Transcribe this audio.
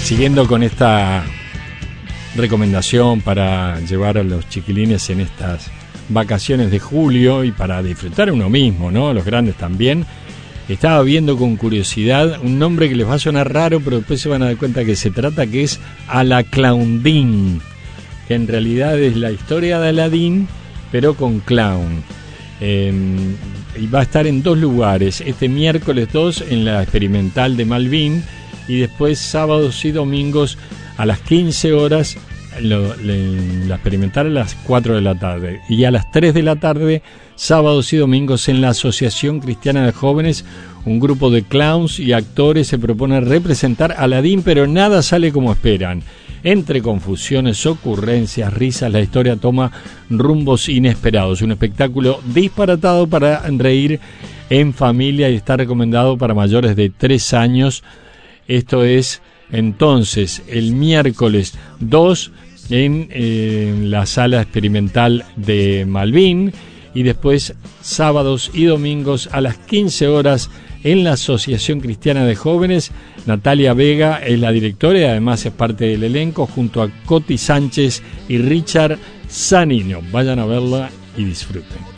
siguiendo con esta recomendación para llevar a los chiquilines en estas vacaciones de julio y para disfrutar uno mismo, ¿no? Los grandes también. Estaba viendo con curiosidad un nombre que les va a sonar raro, pero después se van a dar cuenta que se trata, que es Alaclaudín, que en realidad es la historia de Aladín, pero con clown. Y va a estar en 2 lugares, este miércoles 2 en la Experimental de Malvin y después sábados y domingos a las 15 horas la Experimental a las 4 de la tarde y a las 3 de la tarde sábados y domingos en la Asociación Cristiana de Jóvenes. Un grupo de clowns y actores se propone representar a Aladín, pero nada sale como esperan. Entre confusiones, ocurrencias, risas, la historia toma rumbos inesperados. Un espectáculo disparatado para reír en familia y está recomendado para mayores de 3 años. Esto es entonces el miércoles 2 en la Sala Experimental de Malvin y después sábados y domingos a las 15 horas en la Asociación Cristiana de Jóvenes. Natalia Vega es la directora y además es parte del elenco junto a Coti Sánchez y Richard Zanino. Vayan a verla y disfruten.